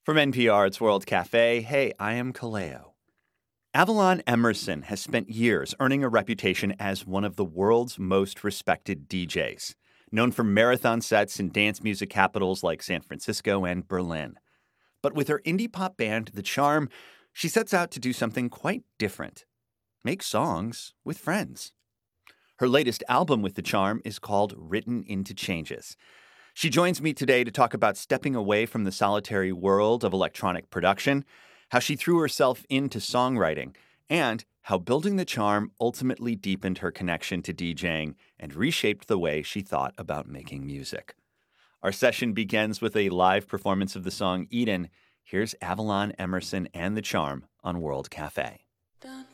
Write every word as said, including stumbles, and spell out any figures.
From N P R, it's World Cafe. Hey, I am Kaleo. Avalon Emerson has spent years earning a reputation as one of the world's most respected D Js, known for marathon sets in dance music capitals like San Francisco and Berlin. But with her indie pop band, The Charm, she sets out to do something quite different: make songs with friends. Her latest album with The Charm is called Written into Changes. She joins me today to talk about stepping away from the solitary world of electronic production, how she threw herself into songwriting, and how building The Charm ultimately deepened her connection to DJing and reshaped the way she thought about making music. Our session begins with a live performance of the song Eden. Here's Avalon Emerson and The Charm on World Cafe. Dun,